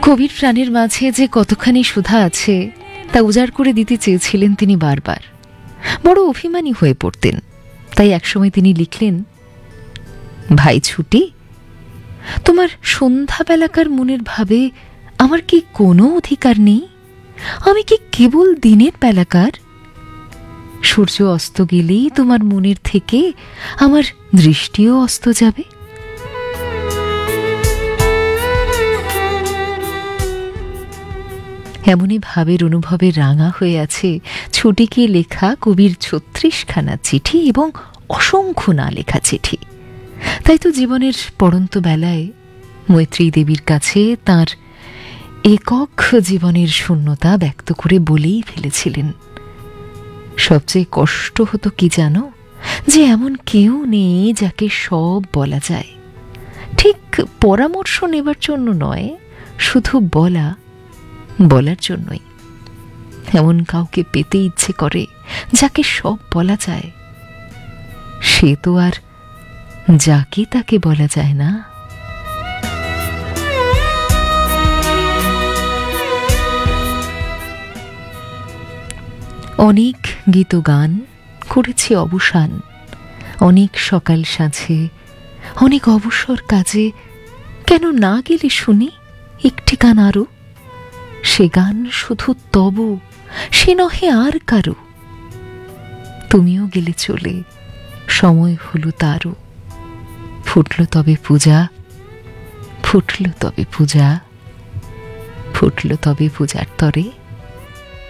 কবির প্রাণের মাঝে যে কতখানি সুধা আছে তা উজাড় করে দিতে চেয়েছিলেন তিনি বারবার। বড় অভিমানী হয়ে পড়তেন। তাই একসময় তিনি লিখলেন, ভাই ছুটি, তোমার সন্ধ্যাবেলাকার মনের ভাবে আমার কি কোনো অধিকার নেই? আমি কি কেবল দিনের বেলাকার? সূর্য অস্ত গেলেই তোমার মনের থেকে আমার দৃষ্টিও অস্ত যাবে। এমনই ভাবের অনুভবে রাঙা হয়ে আছে ছুটিকে লেখা কবির ৩৬খানা চিঠি এবং অসংখ্য না লেখা চিঠি। তাই তো জীবনের পড়ন্ত বেলায় মৈত্রী দেবীর কাছে তার একক জীবনের শূন্যতা ব্যক্ত করে বলেই ফেলেছিলেন, সবচেয়ে কষ্ট হতো কি জানো, যে এমন কেউ নেই যাকে সব বলা যায়। ঠিক পরামর্শ নেবার জন্য নয়, শুধু বলার জন্যই। এমন কাউকে পেতে ইচ্ছে করে যাকে সব বলা যায়। সে তো আর যাকে তাকে বলা যায় না। অনেক গীত গান করেছি অবসান, অনেক সকাল সাঁঝে, অনেক অবসর কাজে। কেন না গেলে শুনি একটি গান আরো? সে গান শুধু তব, সে নহে আর কারো। তুমিও গেলে চলে, সময় হলো তারও। ফুটল তবে পূজা, ফুটল তবে পূজা, ফুটল তবে পূজার তরে।